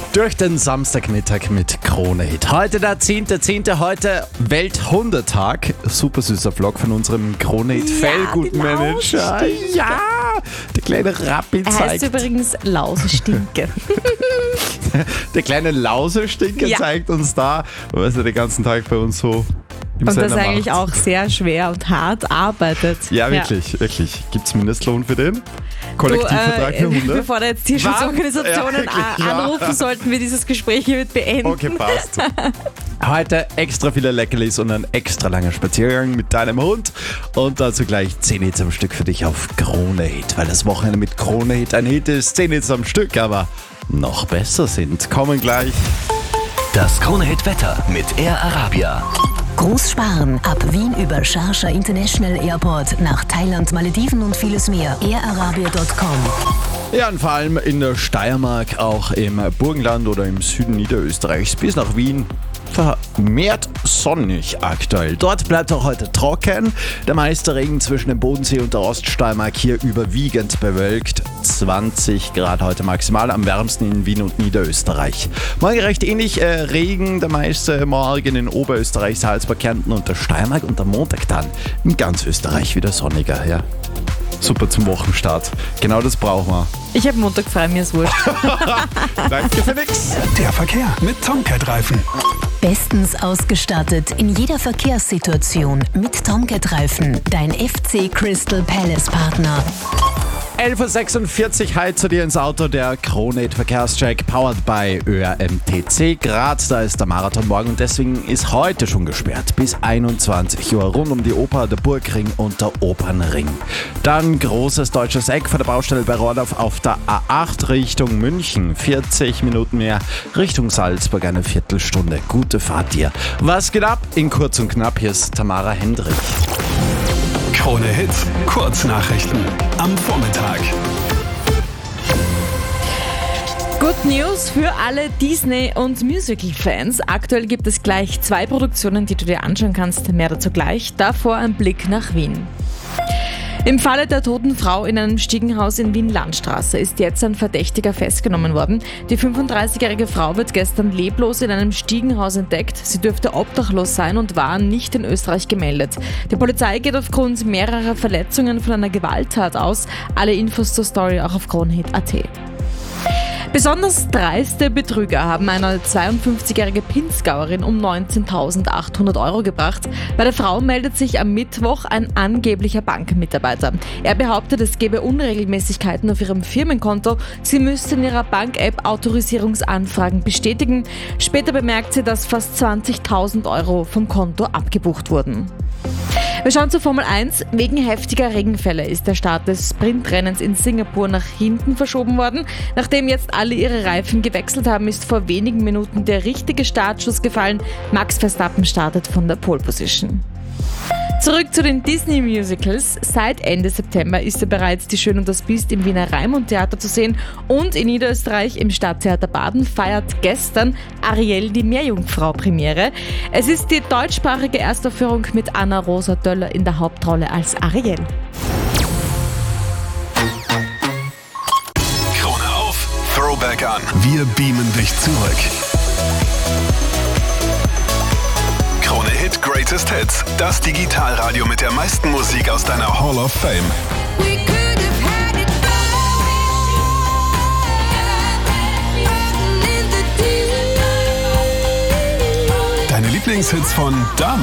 Durch den Samstagmittag mit Krone-Hit. Heute der 10.10., heute Welthundertag. Super süßer Vlog von unserem Krone-Hit-Fellgutmanager. Ja, der kleine Rappi zeigt. Er heißt übrigens Lausestinke. Der kleine Lausestinke zeigt uns da, was er den ganzen Tag bei uns so im und Sender das eigentlich macht. auch sehr schwer und hart arbeitet. Ja, wirklich. Gibt es Mindestlohn für den? Kollektivvertrag für Hunde? Bevor da jetzt Tierschutzorganisationen anrufen, sollten wir dieses Gespräch hiermit beenden. Okay, passt. Heute extra viele Leckerlis und ein extra langer Spaziergang mit deinem Hund. Und dazu gleich 10 Hits am Stück für dich auf Krone-Hit. Weil das Wochenende mit Krone-Hit ein Hit ist. 10 Hits am Stück, aber noch besser sind. Kommen gleich. Das Krone-Hit-Wetter mit Air Arabia. Großsparen ab Wien über Sharjah International Airport nach Thailand, Malediven und vieles mehr. airarabia.com. Ja, und vor allem in der Steiermark, auch im Burgenland oder im Süden Niederösterreichs bis nach Wien vermehrt sonnig aktuell. Dort bleibt auch heute trocken. Der meiste Regen zwischen dem Bodensee und der Oststeiermark hier überwiegend bewölkt. 20 Grad heute maximal, am wärmsten in Wien und Niederösterreich. Morgen recht ähnlich Regen, der meiste morgen in Oberösterreich, Salzburg, Kärnten und der Steiermark und am Montag dann in ganz Österreich wieder sonniger. Ja. Super zum Wochenstart. Genau das brauchen wir. Ich habe Montag frei, mir ist wurscht. Danke für nix. Der Verkehr mit Tomcat-Reifen. Bestens ausgestattet in jeder Verkehrssituation mit Tomcat-Reifen. Dein FC Crystal Palace Partner. 11.46 Uhr, heute zu dir ins Auto, der Krone-Hit Verkehrscheck, powered by ÖRMTC Graz. Da ist der Marathon morgen und deswegen ist heute schon gesperrt bis 21 Uhr rund um die Oper, der Burgring und der Opernring. Dann großes deutsches Eck vor der Baustelle bei Rordorf auf der A8 Richtung München. 40 Minuten mehr Richtung Salzburg, eine Viertelstunde. Gute Fahrt dir. Was geht ab? In kurz und knapp, hier ist Tamara Hendrich. Krone-Hit Kurznachrichten am Vormittag. Good News für alle Disney- und Musical-Fans. Aktuell gibt es gleich 2 Produktionen, die du dir anschauen kannst. Mehr dazu gleich. Davor ein Blick nach Wien. Im Falle der toten Frau in einem Stiegenhaus in Wien-Landstraße ist jetzt ein Verdächtiger festgenommen worden. Die 35-jährige Frau wird gestern leblos in einem Stiegenhaus entdeckt. Sie dürfte obdachlos sein und war nicht in Österreich gemeldet. Die Polizei geht aufgrund mehrerer Verletzungen von einer Gewalttat aus. Alle Infos zur Story auch auf kronehit.at. Besonders dreiste Betrüger haben eine 52-jährige Pinzgauerin um 19.800 € gebracht. Bei der Frau meldet sich am Mittwoch ein angeblicher Bankmitarbeiter. Er behauptet, es gebe Unregelmäßigkeiten auf ihrem Firmenkonto. Sie müsste in ihrer Bank-App Autorisierungsanfragen bestätigen. Später bemerkt sie, dass fast 20.000 € vom Konto abgebucht wurden. Wir schauen zur Formel 1. Wegen heftiger Regenfälle ist der Start des Sprintrennens in Singapur nach hinten verschoben worden. Nachdem jetzt alle ihre Reifen gewechselt haben, ist vor wenigen Minuten der richtige Startschuss gefallen. Max Verstappen startet von der Pole Position. Zurück zu den Disney-Musicals. Seit Ende September ist ja bereits Die Schön und das Biest im Wiener Raimund-Theater zu sehen und in Niederösterreich im Stadttheater Baden feiert gestern Ariel die Meerjungfrau-Premiere. Es ist die deutschsprachige Erstaufführung mit Anna-Rosa Döller in der Hauptrolle als Ariel. Krone auf, Throwback an. Wir beamen dich zurück. Krone-Hit Greatest Hits. Das Digitalradio mit der meisten Musik aus deiner Hall of Fame. Deine Lieblingshits von damals.